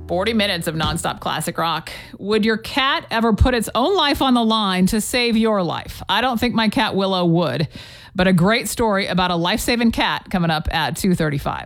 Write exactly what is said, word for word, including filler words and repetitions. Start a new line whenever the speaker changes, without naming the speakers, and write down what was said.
forty minutes of nonstop classic rock. Would your cat ever put its own life on the line to save your life? I don't think my cat Willow would, but a great story about a life-saving cat coming up at two thirty-five.